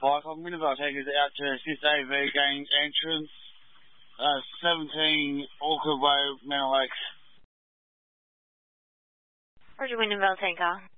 Pike. I'm Wintervale Tankers out to assist AV gain entrance, 17 Orchard Way, Manor Lakes. Roger, Wintervale Tanker.